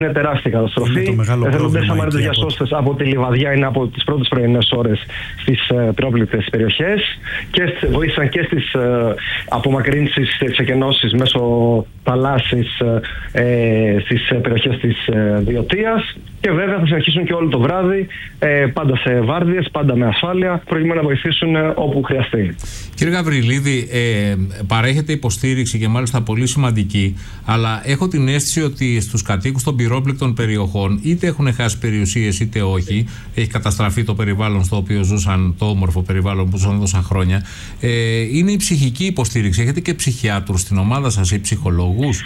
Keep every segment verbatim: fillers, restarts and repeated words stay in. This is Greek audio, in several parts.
είναι τεράστια καταστροφή. Εθελοντές αμαριτοδιασώστες από τη Λιβαδιά είναι από τις πρώτες πρωινές ώρες στις uh, πυρόπληκτες περιοχές και βοήθησαν και στις uh, απομακρύνσεις της εκενώσης μέσω θαλάσσης ε, στις περιοχές της ε, Βιωτίας. Και βέβαια θα συνεχίσουν και όλο το βράδυ, ε, πάντα σε βάρδιες, πάντα με ασφάλεια, προκειμένου να βοηθήσουν ε, όπου χρειαστεί. Κύριε Γαβριλίδη, ε, παρέχεται υποστήριξη και μάλιστα πολύ σημαντική, αλλά έχω την αίσθηση ότι στους κατοίκους των πυρόπληκτων περιοχών, είτε έχουν χάσει περιουσίες είτε όχι, έχει καταστραφεί το περιβάλλον στο οποίο ζούσαν, το όμορφο περιβάλλον που ζούσαν τόσα χρόνια, ε, είναι η ψυχική υποστήριξη. Έχετε και ψυχιάτρους στην ομάδα σας ή ψυχολόγους?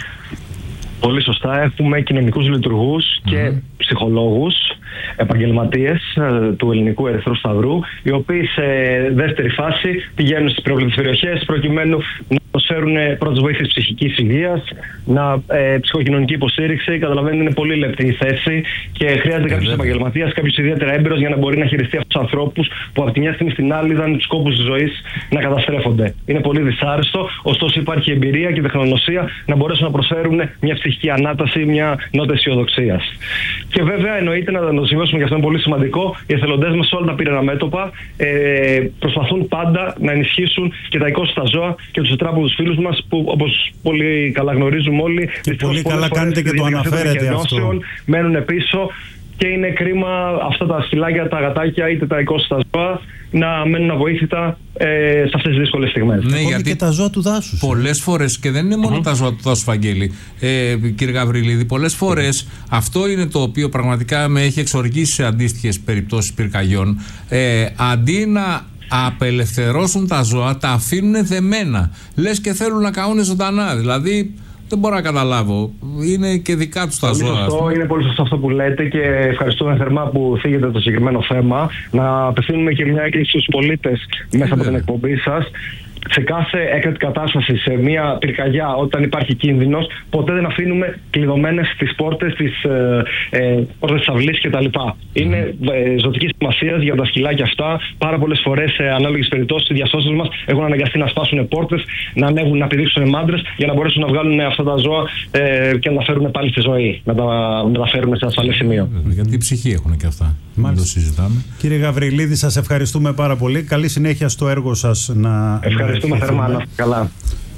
Πολύ σωστά. Έχουμε κοινωνικούς λειτουργούς mm-hmm. και ψυχολόγους, επαγγελματίες ε, του Ελληνικού Ερυθρού Σταυρού, οι οποίοι σε δεύτερη φάση πηγαίνουν στις πυρόπληκτες περιοχές προκειμένου να προσφέρουν πρώτες βοήθειες ψυχικής υγείας, να ε, ψυχοκοινωνική υποστήριξη. Καταλαβαίνετε, είναι πολύ λεπτή η θέση και χρειάζεται κάποιος επαγγελματίας, κάποιος ιδιαίτερα έμπειρος για να μπορεί να χειριστεί αυτούς τους ανθρώπους που από τη μια στιγμή στην άλλη είδαν τους κόπους της ζωής να καταστρέφονται. Είναι πολύ δυσάρεστο, ωστόσο υπάρχει εμπειρία και τεχνογνωσία να μπορέσουν να προσφέρουν μια ψυχική ανάταση, μια νότα αισιοδοξίας. Και βέβαια εννοείται να το σημειώσουμε, και αυτό είναι πολύ σημαντικό, οι εθελοντές μας σε όλα τα πυρηνικά μέτωπα ε, προσπαθούν πάντα να ενισχύσουν και τα οικόσιτα ζώα και τους τετράποδους φίλους μας που, όπως πολύ καλά γνωρίζουμε όλοι, και πολύ καλά κάνετε και το αναφέρετε αυτό, μένουν πίσω. Και είναι κρίμα αυτά τα σκυλάκια, τα γατάκια είτε τα οικόσιτα ζώα να μένουν αβοήθητα ε, σε αυτές τις δύσκολες στιγμές. Ναι, γιατί και τα ζώα του δάσους. Πολλές φορές, και δεν είναι μόνο uh-huh. τα ζώα του δάσους, Βαγγέλη, ε, κύριε Γαβριλίδη, πολλές φορές uh-huh. αυτό είναι το οποίο πραγματικά με έχει εξοργήσει σε αντίστοιχες περιπτώσεις πυρκαγιών. Ε, αντί να απελευθερώσουν τα ζώα, τα αφήνουν δεμένα. Λες και θέλουν να καούν ζωντανά. Δηλαδή, δεν μπορώ να καταλάβω. Είναι και δικά τους τα ζώα. Αυτό είναι πολύ σωστό αυτό που λέτε και ευχαριστούμε θερμά που θίγετε το συγκεκριμένο θέμα. Να απευθύνουμε και μια έκκληση στους πολίτες μέσα από την εκπομπή σας. Σε κάθε έκτακτη κατάσταση, σε μια πυρκαγιά, όταν υπάρχει κίνδυνος, ποτέ δεν αφήνουμε κλειδωμένες τις πόρτες της ε, ε, πόρτες της αυλής κτλ. Mm. Είναι ε, ζωτικής σημασίας για τα σκυλάκια αυτά. Πάρα πολλές φορές, σε ανάλογες περιπτώσεις, οι διασώστες μας έχουν αναγκαστεί να σπάσουν πόρτες, να ανέβουν, να πηδήξουν μάντρες για να μπορέσουν να βγάλουν αυτά τα ζώα ε, και να τα φέρουν πάλι στη ζωή, να τα μεταφέρουν σε ασφαλές σημείο. Mm. Γιατί ψυχή έχουν και αυτά. Μάλιστα. Το συζητάμε. Κύριε Γαβριλίδη, σας ευχαριστούμε πάρα πολύ. Καλή συνέχεια στο έργο σας. Να Ευχαριστούμε θερμά. Να καλά.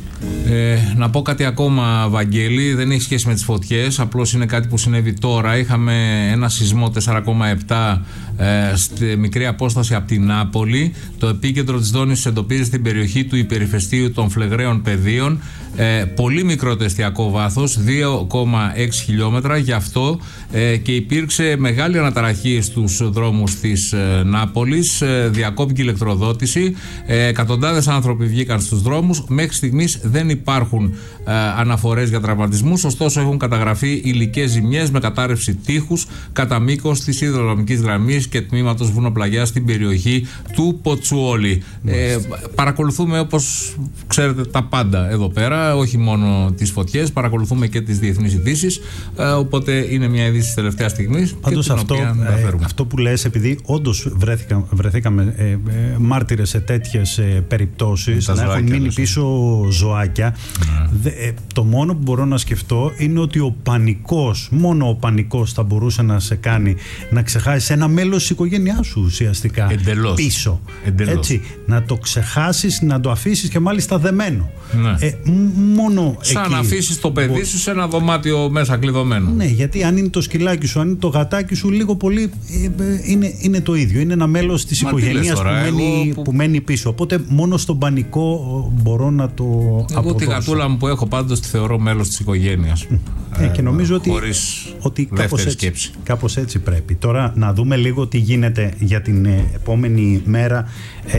Ε, να πω κάτι ακόμα, Βαγγέλη, δεν έχει σχέση με τις φωτιές, απλώς είναι κάτι που συνέβη τώρα. Είχαμε ένα σεισμό τέσσερα κόμμα επτά ε, στη μικρή απόσταση από την Νάπολη. Το επίκεντρο της δόνησης εντοπίζεται στην περιοχή του υπερηφαιστείου των Φλεγραίων Πεδίων. Ε, πολύ μικρό το εστιακό βάθος, δύο κόμμα έξι χιλιόμετρα, γι' αυτό ε, και υπήρξε μεγάλη αναταραχή στους δρόμους της ε, Νάπολης, ε, διακόπηκε η ηλεκτροδότηση, ε, εκατοντάδες άνθρωποι βγήκαν στους δρόμους. Μέχρι στιγμής δεν υπάρχουν ε, αναφορές για τραυματισμούς, ωστόσο έχουν καταγραφεί υλικές ζημιές με κατάρρευση τείχους κατά μήκος της σιδηροδρομικής γραμμής και τμήματος βουνοπλαγιάς στην περιοχή του Ποτσουόλι. Ε, παρακολουθούμε, όπως ξέρετε, τα πάντα εδώ πέρα, όχι μόνο τις φωτιές, παρακολουθούμε και τις διεθνείς ειδήσεις, ε, οπότε είναι μια είδηση της τελευταίας στιγμής. Πάντως αυτό, ε, αυτό που λες, επειδή όντως βρέθηκα, βρεθήκαμε ε, ε, μάρτυρες σε τέτοιες ε, περιπτώσεις, να έχουν μείνει πίσω ζωάκια, ναι. δε, ε, το μόνο που μπορώ να σκεφτώ είναι ότι ο πανικός, μόνο ο πανικός θα μπορούσε να σε κάνει να ξεχάσεις ένα μέλος της οικογένειάς σου ουσιαστικά. Εντελώς. Πίσω. Εντελώς. Έτσι, να το ξεχάσεις, να το αφήσεις και μάλιστα δεμένο. Ναι. Ε, μόνο σαν εκεί να αφήσεις το παιδί σου σε ένα δωμάτιο μέσα κλειδωμένο. Ναι, γιατί αν είναι το σκυλάκι σου, αν είναι το γατάκι σου, λίγο πολύ ε, είναι, είναι το ίδιο. Είναι ένα μέλος της οικογένειας που, μένει, που... που μένει πίσω. Οπότε μόνο στον πανικό μπορώ να το εγώ αποδώσω. Τη γατούλα μου που έχω πάντως τη θεωρώ μέλος της οικογένειας. Ε, και νομίζω ότι, χωρίς ότι κάπως έτσι, κάπως έτσι πρέπει. Τώρα να δούμε λίγο τι γίνεται για την επόμενη μέρα,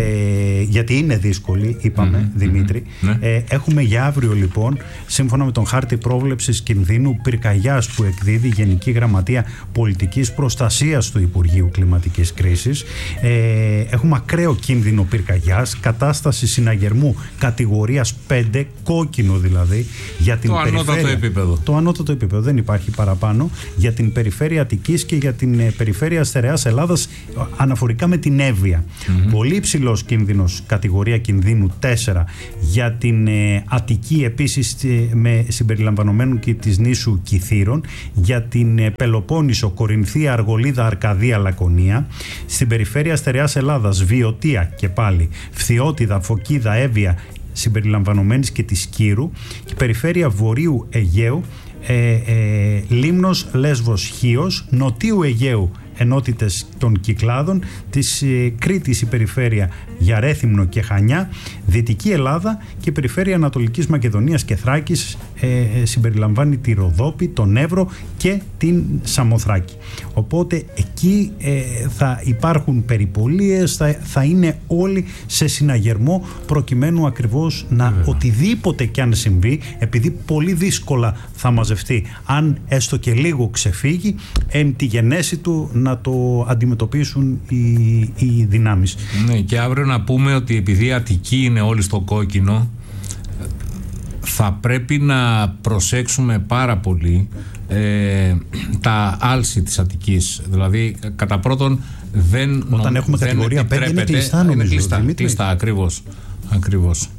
ε, γιατί είναι δύσκολη, είπαμε, mm-hmm, Δημήτρη. Mm-hmm, ε, έχουμε για αύριο λοιπόν, σύμφωνα με τον χάρτη πρόβλεψης κινδύνου πυρκαγιάς που εκδίδει η Γενική Γραμματεία Πολιτικής Προστασίας του Υπουργείου Κλιματικής Κρίσης, ε, έχουμε ακραίο κίνδυνο πυρκαγιάς, κατάσταση συναγερμού κατηγορίας πέντε, κόκκινο δηλαδή, για την το περιφέρεια. Ανώτατο επίπεδο. Το ανώτατο ανώτατο επίπεδο, δεν υπάρχει παραπάνω, για την περιφέρεια Αττικής και για την ε, περιφέρεια Στερεάς Ελλάδας αναφορικά με την Εύβοια. Mm-hmm. Πολύ ψηλός κίνδυνος, κατηγορία κινδύνου τέσσερα για την ε, Αττική, επίσης ε, με συμπεριλαμβανομένου και της νήσου Κιθήρων, για την ε, Πελοπόννησο, Κορινθία, Αργολίδα, Αρκαδία, Λακωνία, στην περιφέρεια Στερεάς Ελλάδας, Βιωτία και πάλι, Φθιώτιδα, Φωκίδα, Εύβοια συμπεριλαμβανομένης και της Κύρου, η περιφέρεια Βορείου Αιγαίου, ε, ε, Λίμνος, Λέσβος, Χίος, Νοτίου Αιγαίου ενότητες των Κυκλάδων, της ε, Κρήτης η περιφέρεια για Ρέθυμνο και Χανιά, Δυτική Ελλάδα και η περιφέρεια Ανατολικής Μακεδονίας και Θράκης ε, ε, συμπεριλαμβάνει τη Ροδόπη, τον Εύρο και την Σαμοθράκη. Οπότε εκεί ε, θα υπάρχουν περιπολίες, θα, θα είναι όλοι σε συναγερμό προκειμένου ακριβώς να yeah. οτιδήποτε κι αν συμβεί, επειδή πολύ δύσκολα θα μαζευτεί, αν έστω και λίγο ξεφύγει, εν τη γενέση του να το αντιμετωπίσουν οι, οι δυνάμεις. Ναι, και αύριο να πούμε ότι επειδή η Αττική είναι όλοι στο κόκκινο, θα πρέπει να προσέξουμε πάρα πολύ ε, τα άλση της Αττικής. Δηλαδή, κατά πρώτον, δεν, όταν έχουμε δεν κατηγορία πέντε είναι κλειστά, νομίζω. Είναι κλειστά, κλειστά ακριβώς, ακριβώς.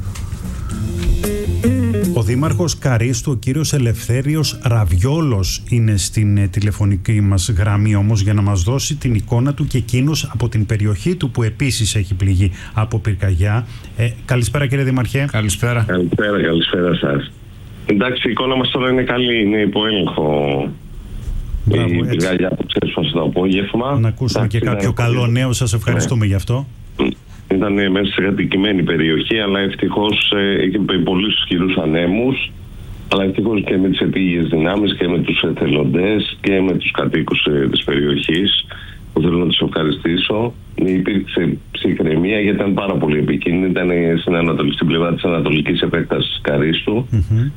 Ο Δήμαρχος Καρύστου, ο κύριος Ελευθέριος Ραβιόλος, είναι στην ε, τηλεφωνική μας γραμμή όμως για να μας δώσει την εικόνα του και εκείνος από την περιοχή του που επίσης έχει πληγεί από πυρκαγιά. Ε, καλησπέρα κύριε Δήμαρχε. Καλησπέρα. Καλησπέρα, καλησπέρα σας. Εντάξει, η εικόνα μας τώρα είναι καλή, είναι υπό έλεγχο. Μπράβο, η πυρκαγιά που ξέσπασε το απόγευμα. Να ακούσουμε εντάξει, και κάποιο καλό έχω... νέο, σας ευχαριστούμε ναι. γι' αυτό. Ήταν μέσα σε κατοικημένη περιοχή, αλλά ευτυχώς ε, είχε πολύ ισχυρούς ανέμους, αλλά ευτυχώς και με τις επίγειες δυνάμεις και με τους εθελοντές και με τους κατοίκους ε, της περιοχής, που θέλω να τους ευχαριστήσω. Υπήρξε ψυχραιμία γιατί ήταν πάρα πολύ επικίνδυνη, ήταν στην, Ανατολ... στην πλευρά της ανατολικής επέκτασης Καρύστου. Mm-hmm.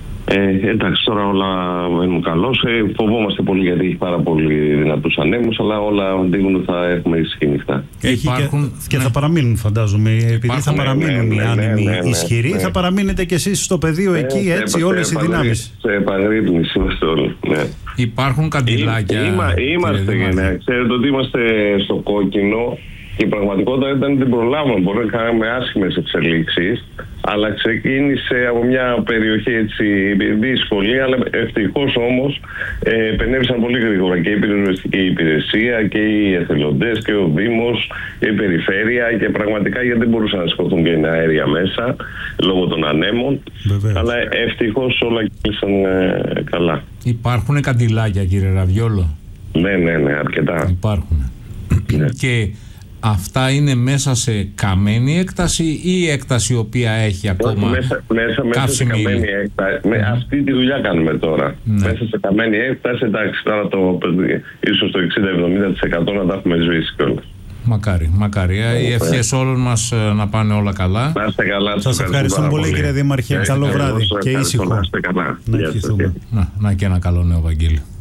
Ε, εντάξει, τώρα όλα βαίνουν καλώς. Ε, φοβόμαστε πολύ γιατί έχει πάρα πολύ δυνατούς ανέμους, αλλά όλα δείχνουν ότι θα έχουμε ήσυχη νυχτά. Υπάρχουν, και, και ναι. θα παραμείνουν, φαντάζομαι. Επειδή υπάρχουν, θα παραμείνουν ναι, οι άνεμοι ναι, ναι, ναι, ισχυροί, ναι. θα παραμείνετε κι εσείς στο πεδίο ναι, εκεί, ναι, έτσι, όλες οι δυνάμεις. Σε επαγρύπνηση είμαστε όλοι. Ναι. Υπάρχουν καντιλάκια. Είμα, είμαστε, ναι, ξέρετε ότι είμαστε στο κόκκινο. Και η πραγματικότητα ήταν ότι δεν προλάβαμε. Μπορεί να κάνουμε άσχημες εξελίξεις, αλλά ξεκίνησε από μια περιοχή έτσι δύσκολη, αλλά ευτυχώς όμως ε, επενέβησαν πολύ γρήγορα και η πυροσβεστική υπηρεσία και οι εθελοντές και ο Δήμος και η περιφέρεια, και πραγματικά γιατί δεν μπορούσαν να σηκωθούν και οι αέρια μέσα λόγω των ανέμων. Βεβαίως. Αλλά ευτυχώς όλα κλείσαν ε, καλά. Υπάρχουν καντιλάκια, κύριε Ραβιόλο? Ναι, ναι, ναι, αρκετά. Υπάρχουν. Ναι. Και αυτά είναι μέσα σε καμένη έκταση ή έκταση η οποία έχει ακόμα μέσα, μέσα, μέσα σε καμένη έκταση. Mm. Με, αυτή τη δουλειά κάνουμε τώρα. Ναι. Μέσα σε καμένη έκταση, εντάξει, τώρα το, ίσως το εξήντα με εβδομήντα τοις εκατό να τα έχουμε σβήσει κιόλας. Μακάρι, μακάρι. Yeah. Οι ευχές όλων μας να πάνε όλα καλά. Να είστε καλά. Σας ευχαριστούμε πολύ, πολύ κύριε Δήμαρχε. Καλό βράδυ και ήσυχο. Να είστε καλά. Να, να, να και ένα καλό νέο, Βαγγέλη.